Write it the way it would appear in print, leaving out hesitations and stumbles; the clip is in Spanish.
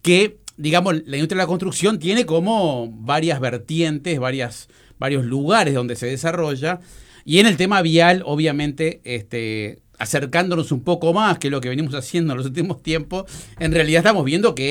que, digamos, la industria de la construcción tiene como varias vertientes, varios lugares donde se desarrolla. Y en el tema vial, obviamente, acercándonos un poco más que lo que venimos haciendo en los últimos tiempos, en realidad estamos viendo que